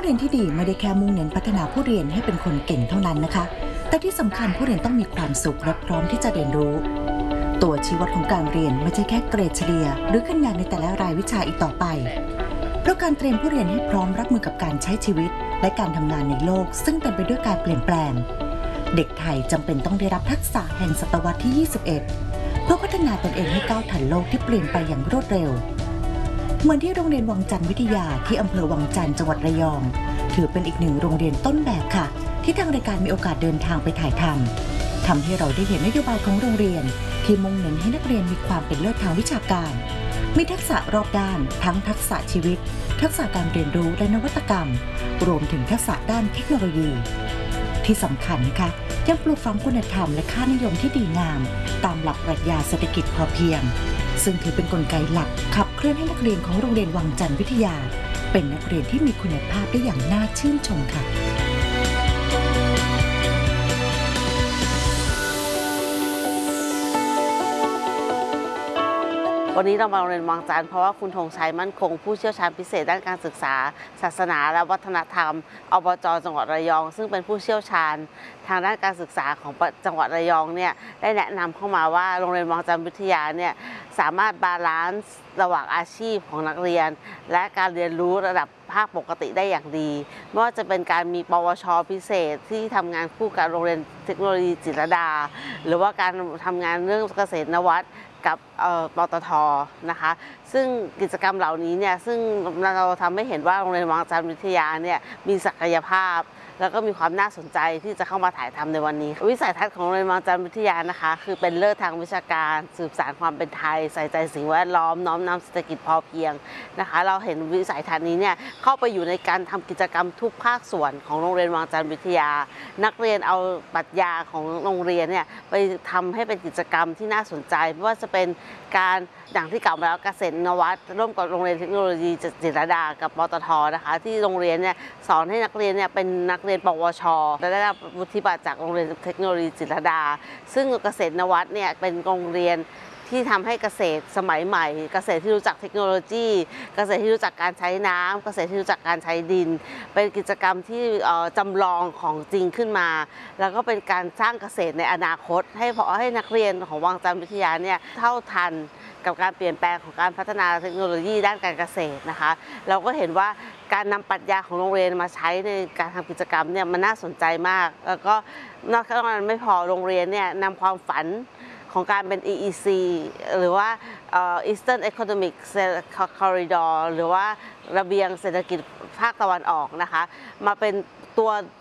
เรียนที่ดีไม่ได้แค่มุ่งเน้นพัฒนาผู้เรียนให้เป็นคนเก่งเท่านั้นนะคะแต่ที่สำคัญผู้เรียนต้องมีความสุขและพร้อมที่จะเรียนรู้ตัวชี้วัดของการเรียนไม่ใช่แค่เกรดเฉลี่ยหรือคะแนนในแต่ละรายวิชาอีกต่อไปเพราะการเตรียมผู้เรียนให้พร้อมรับมือกับการใช้ชีวิตและการทำงานในโลกซึ่งเต็มไปด้วยการเปลี่ยนแปลงเด็กไทยจำเป็นต้องได้รับทักษะแห่งศตวรรษที่ 21 เพื่อพัฒนาตนเองให้ก้าวทันโลกที่เปลี่ยนไปอย่างรวดเร็วเหมือนที่โรงเรียนวังจันทร์วิทยาที่อำเภอวังจันทร์จังหวัดระยองถือเป็นอีกหนึ่งโรงเรียนต้นแบบค่ะที่ทางรายการมีโอกาสเดินทางไปถ่ายทำให้เราได้เห็นนโยบายของโรงเรียนที่มุ่งเน้นให้นักเรียนมีความเป็นเลิศทางวิชาการมีทักษะรอบด้านทั้งทักษะชีวิตทักษะการเรียนรู้และนวัตกรรมรวมถึงทักษะด้านเทคโนโลยีที่สำคัญค่ะยังปลูกฝังคุณธรรมและค่านิยมที่ดีงามตามหลักปรัชญาเศรษฐกิจพอเพียงซึ่งถือเป็นกลไกหลักขับเคลื่อนให้นักเรียนของโรงเรียนวังจันทร์วิทยาเป็นนักเรียนที่มีคุณภาพได้อย่างน่าชื่นชมค่ะวันนี้เรามาโรงเรียนวังจันทร์เพราะว่าคุณธงชัยมั่นคงผู้เชี่ยวชาญพิเศษด้านการศึกษาศาสนาและวัฒนธรรมอบจ.จังหวัดระยองซึ่งเป็นผู้เชี่ยวชาญทางด้านการศึกษาของจังหวัดระยองเนี่ยได้แนะนำเข้ามาว่าโรงเรียนวังจันทร์วิทยาเนี่ยสามารถบาลานซ์ระหว่างอาชีพของนักเรียนและการเรียนรู้ระดับภาคปกติได้อย่างดีไม่ว่าจะเป็นการมีปวช.พิเศษที่ทำงานคู่กับโรงเรียนเทคโนโลยีจิตรลดาหรือว่าการทำงานเรื่องเกษตรนวัตกับปตท.นะคะซึ่งกิจกรรมเหล่านี้เนี่ยซึ่งเราทำให้เห็นว่าโรงเรียนวังจันทร์วิทยาเนี่ยมีศักยภาพแล้วก็มีความน่าสนใจที่จะเข้ามาถ่ายทำในวันนี้วิสัยทัศน์ของโรงเรียนวังจันทร์วิทยานะคะคือเป็นเลิศทางวิชาการสืบสานความเป็นไทยใส่ใจสิ่งแวดล้อมน้อมนำเศรษฐกิจพอเพียงนะคะเราเห็นวิสัยทัศน์นี้เนี่ยเข้าไปอยู่ในการทำกิจกรรมทุกภาคส่วนของโรงเรียนวังจันทร์วิทยานักเรียนเอาปรัชญาของโรงเรียนเนี่ยไปทำให้เป็นกิจกรรมที่น่าสนใจไม่ว่าจะเป็นการอย่างที่กล่าวมาแล้วเกษตรนวัตร่วมกับโรงเรียนเทคโนโลยีจิตรลดากับปตท.นะคะที่โรงเรียนเนี่ยสอนให้นักเรียนเนี่ยเป็นนักเรียนปวช.และได้รับวุฒิบัตรจากโรงเรียนเทคโนโลยีจิตรลดาซึ่งเกษตรนวัตเนี่ยเป็นโรงเรียนที่ทำให้เกษตรสมัยใหม่เกษตรที่รู้จักเทคโนโลยีเกษตรที่รู้จักการใช้น้ำเกษตรที่รู้จักการใช้ดินเป็นกิจกรรมที่จำลองของจริงขึ้นมาแล้วก็เป็นการสร้างเกษตรในอนาคตให้นักเรียนของวังจันทร์วิทยาเนี่ยเท่าทันกับการเปลี่ยนแปลงของการพัฒนาเทคโนโลยีด้านการเกษตรนะคะเราก็เห็นว่าการนำปรัชญาของโรงเรียนมาใช้ในการทำกิจกรรมเนี่ยมันน่าสนใจมากแล้วก็นอกจากนั้นไม่พอโรงเรียนเนี่ยนำความฝันของการเป็น EEC หรือว่าEastern Economic Corridor หรือว่าระเบียงเศรษฐกิจภาคตะวันออกนะคะมาเป็นตัว